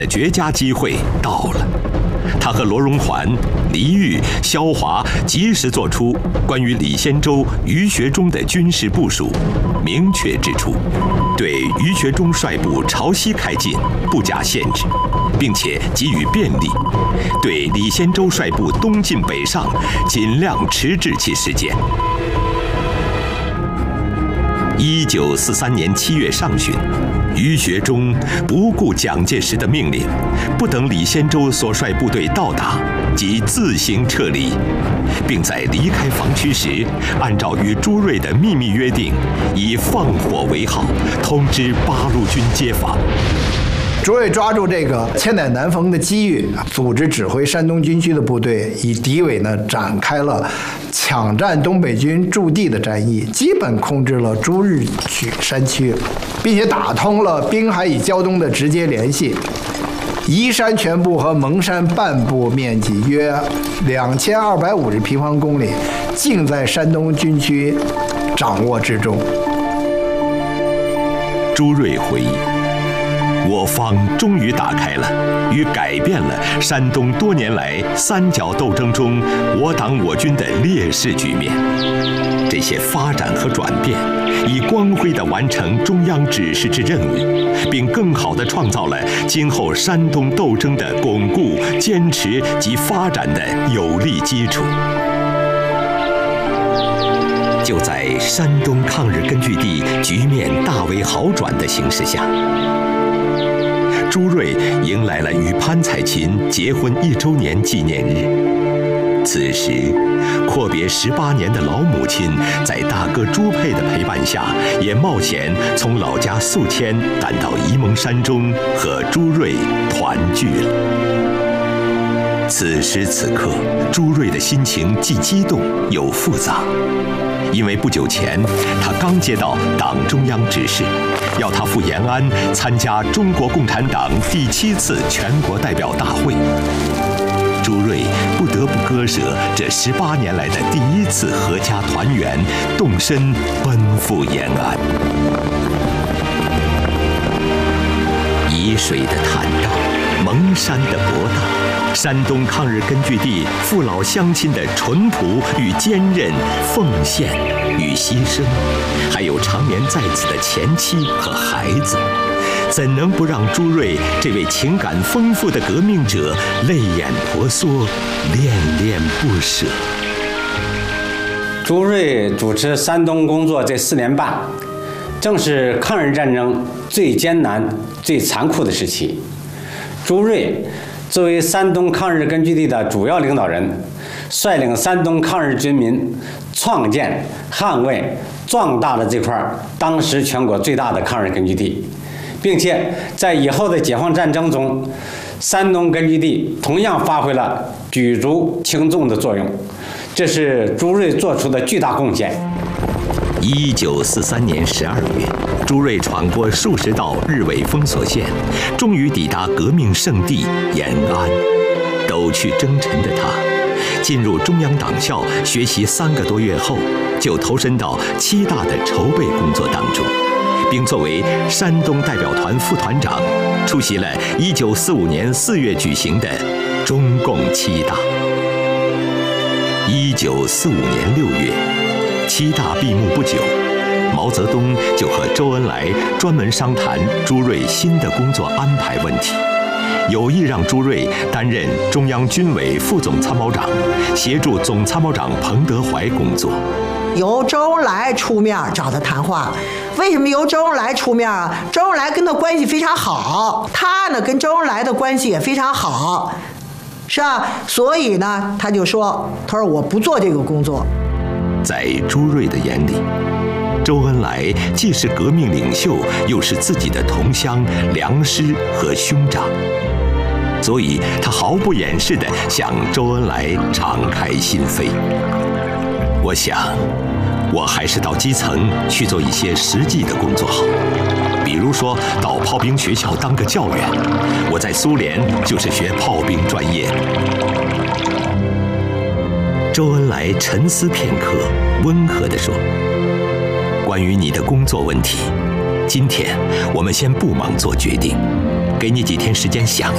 绝佳机会到了。他和罗荣桓、黎玉、萧华及时做出关于李仙洲、于学忠的军事部署，明确指出，对于学忠率部朝西开进不加限制，并且给予便利；对李仙洲率部东进北上，尽量迟滞其时间。1943年7月上旬，于学忠不顾蒋介石的命令，不等李仙洲所率部队到达，即自行撤离，并在离开防区时，按照与朱瑞的秘密约定，以放火为号，通知八路军接防。 朱瑞抓住这个千载难逢的机遇，组织指挥山东军区的部队，以敌伪呢展开了抢占东北军驻地的战役，基本控制了朱日曲山区，并且打通了滨海与胶东的直接联系。宜山全部和蒙山半部面积约2250平方公里，尽在山东军区掌握之中。 朱瑞回忆，我方终于打开了与改变了山东多年来三角斗争中我党我军的劣势局面。这些发展和转变，以光辉地完成中央指示之任务，并更好地创造了今后山东斗争的巩固、坚持及发展的有力基础。就在山东抗日根据地局面大为好转的形势下，朱瑞迎来了与潘彩琴结婚1周年纪念日。此时，阔别18年的老母亲，在大哥朱佩的陪伴下，也冒险从老家宿迁赶到沂蒙山中，和朱瑞团聚了。此时此刻，朱瑞的心情既激动又复杂，因为不久前他刚接到党中央指示，要他赴延安参加中国共产党第7次全国代表大会。朱瑞不得不割舍这18年来的第1次阖家团圆，动身奔赴延安。沂水的坦荡，蒙山的博大，山东抗日根据地父老乡亲的淳朴与坚韧，奉献与牺牲，还有常年在此的前妻和孩子，怎能不让朱瑞这位情感丰富的革命者泪眼婆娑，恋恋不舍？ 朱瑞主持山东工作这4年半，正是抗日战争最艰难、最残酷的时期。朱瑞作为山东抗日根据地的主要领导人，率领山东抗日军民创建、捍卫、壮大了这块当时全国最大的抗日根据地，并且在以后的解放战争中，山东根据地同样发挥了举足轻重的作用，这是朱瑞做出的巨大贡献。 1943年12月，朱瑞闯过数十道日伪封锁线，终于抵达革命圣地延安。抖去征尘的他，进入中央党校学习3个多月后，就投身到7大的筹备工作当中，并作为山东代表团副团长，出席了1945年4月举行的中共7大。1945年6月，7大闭幕不久，毛泽东就和周恩来专门商谈朱瑞新的工作安排问题，有意让朱瑞担任中央军委副总参谋长，协助总参谋长彭德怀工作。 由周恩来出面找他谈话，为什么由周恩来出面啊？周恩来跟他关系非常好，他呢跟周恩来的关系也非常好，是吧？所以呢，他就说，他说我不做这个工作。 在朱瑞的眼里，周恩来既是革命领袖，又是自己的同乡、良师和兄长，所以他毫不掩饰地向周恩来敞开心扉。我想，我还是到基层去做一些实际的工作好，比如说到炮兵学校当个教员，我在苏联就是学炮兵专业的。周恩来沉思片刻，温和地说：“关于你的工作问题，今天我们先不忙做决定，给你几天时间想